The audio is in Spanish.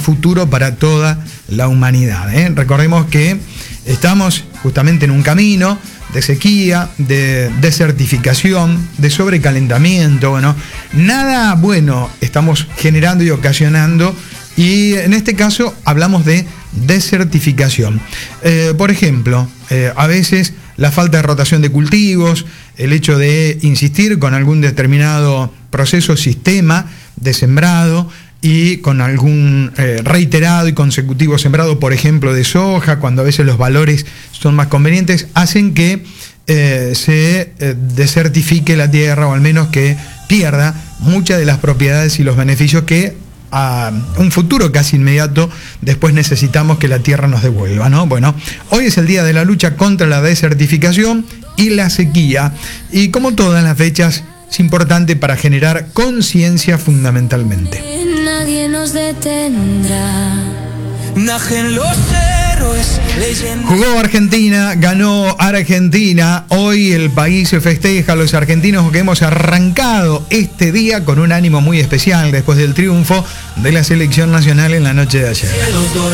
futuro para toda la humanidad. Recordemos que estamos justamente en un camino de sequía, de desertificación, de sobrecalentamiento. Bueno, nada bueno estamos generando y ocasionando, y en este caso hablamos de desertificación. Por ejemplo, a veces la falta de rotación de cultivos, el hecho de insistir con algún determinado proceso, sistema de sembrado, y con algún reiterado y consecutivo sembrado, por ejemplo, de soja, cuando a veces los valores son más convenientes, hacen que se desertifique la tierra, o al menos que pierda muchas de las propiedades y los beneficios que a un futuro casi inmediato después necesitamos que la tierra nos devuelva, ¿no? Bueno, hoy es el día de la lucha contra la desertificación y la sequía, y como todas las fechas es importante para generar conciencia fundamentalmente. Nadie nos detendrá. Nacen los héroes, leyendas. Jugó Argentina, ganó Argentina. Hoy el país se festeja, los argentinos que hemos arrancado este día con un ánimo muy especial después del triunfo de la selección nacional en la noche de ayer.